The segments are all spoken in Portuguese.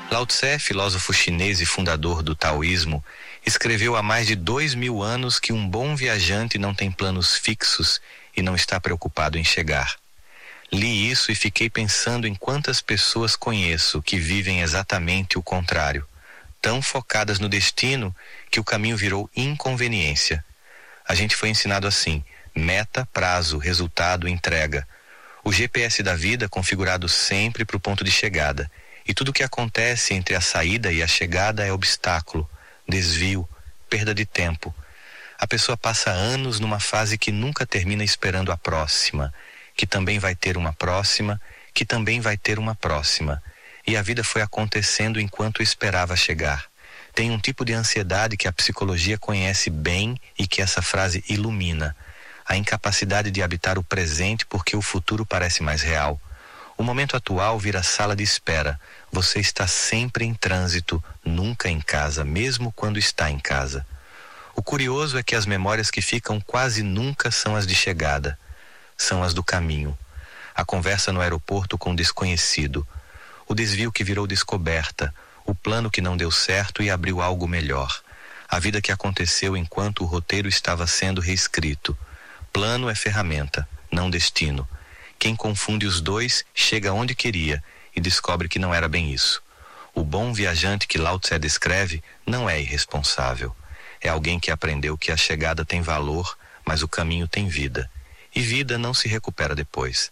Lao Tse, filósofo chinês e fundador do taoísmo, escreveu há mais de 2000 anos que um bom viajante não tem planos fixos e não está preocupado em chegar. Li isso e fiquei pensando em quantas pessoas conheço que vivem exatamente o contrário, tão focadas no destino que o caminho virou inconveniência. A gente foi ensinado assim: meta, prazo, resultado, entrega. O GPS da vida configurado sempre para o ponto de chegada. E tudo o que acontece entre a saída e a chegada é obstáculo, desvio, perda de tempo. A pessoa passa anos numa fase que nunca termina esperando a próxima, que também vai ter uma próxima, que também vai ter uma próxima. E a vida foi acontecendo enquanto esperava chegar. Tem um tipo de ansiedade que a psicologia conhece bem e que essa frase ilumina: a incapacidade de habitar o presente porque o futuro parece mais real. O momento atual vira sala de espera. Você está sempre em trânsito, nunca em casa, mesmo quando está em casa. O curioso é que as memórias que ficam quase nunca são as de chegada, são as do caminho. A conversa no aeroporto com o desconhecido, o desvio que virou descoberta, o plano que não deu certo e abriu algo melhor, a vida que aconteceu enquanto o roteiro estava sendo reescrito. Plano é ferramenta, não destino. Quem confunde os dois chega onde queria e descobre que não era bem isso. O bom viajante que Lao Tse descreve não é irresponsável. É alguém que aprendeu que a chegada tem valor, mas o caminho tem vida. E vida não se recupera depois.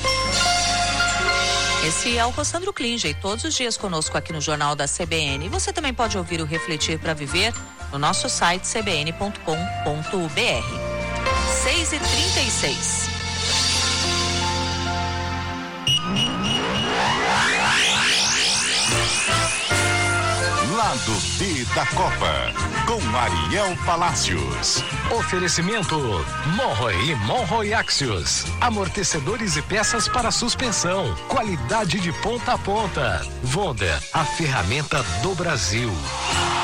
Esse é o Rossandro Klinger, todos os dias conosco aqui no Jornal da CBN. E você também pode ouvir o Refletir para Viver no nosso site cbn.com.br. 6h36. Lado B da Copa, com Ariel Palacios. Oferecimento Monroe e Monroe Axios. Amortecedores e peças para suspensão. Qualidade de ponta a ponta. Wonder, a ferramenta do Brasil.